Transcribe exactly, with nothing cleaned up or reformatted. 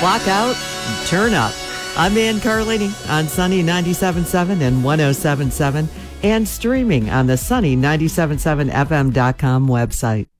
clock out, and turn up. I'm Ann Carlini on Sunny ninety-seven point seven and one oh seven point seven and streaming on the Sunny ninety-seven point seven F M dot com website.